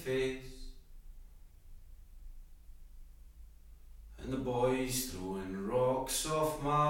face, and the boys throwing rocks off my